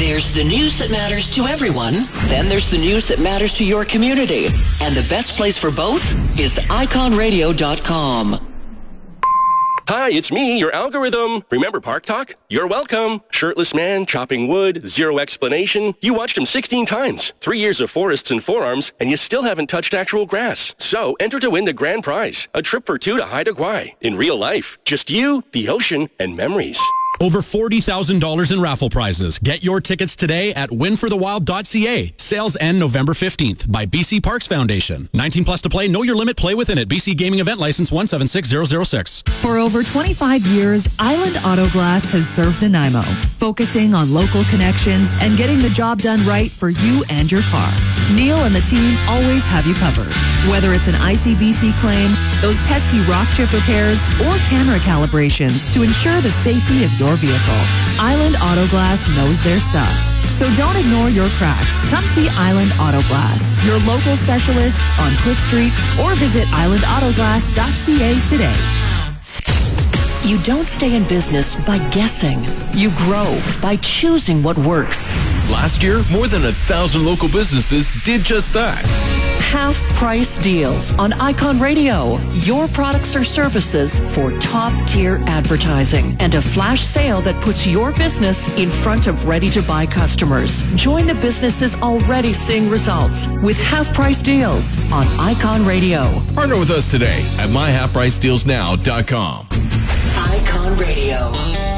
There's the news that matters to everyone. Then there's the news that matters to your community. And the best place for both is iconradio.com. Hi, it's me, your algorithm. Remember Park Talk? You're welcome. Shirtless man, chopping wood, zero explanation. You watched him 16 times, 3 years of forests and forearms, and you still haven't touched actual grass. So enter to win the grand prize, a trip for two to Haida Gwaii. In real life, just you, the ocean, and memories. Over $40,000 in raffle prizes. Get your tickets today at winforthewild.ca. Sales end November 15th by BC Parks Foundation. 19 plus to play. Know your limit. Play within it. BC Gaming Event License 176006. For over 25 years, Island Auto Glass has served Nanaimo, focusing on local connections and getting the job done right for you and your car. Neil and the team always have you covered. Whether it's an ICBC claim, those pesky rock chip repairs, or camera calibrations to ensure the safety of your vehicle, Island Auto Glass knows their stuff. So don't ignore your cracks. Come see Island Auto Glass, your local specialists on Cliff Street, or visit islandautoglass.ca today. You don't stay in business by guessing. You grow by choosing what works. Last year, more than 1,000 local businesses did just that. Half-price deals on Icon Radio. Your products or services for top-tier advertising. And a flash sale that puts your business in front of ready-to-buy customers. Join the businesses already seeing results with half-price deals on Icon Radio. Partner with us today at myhalfpricedealsnow.com. Icon Radio.